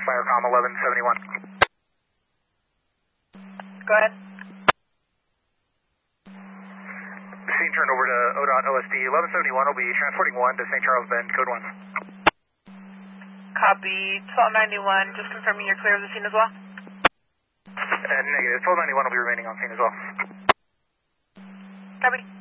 Firecom 1171. Go ahead. Scene turned over to ODOT OSD 1171 will be transporting 1 to St. Charles Bend, code 1. Copy. 1291, just confirming you're clear of the scene as well? Negative. 1291 will be remaining on scene as well. Copy.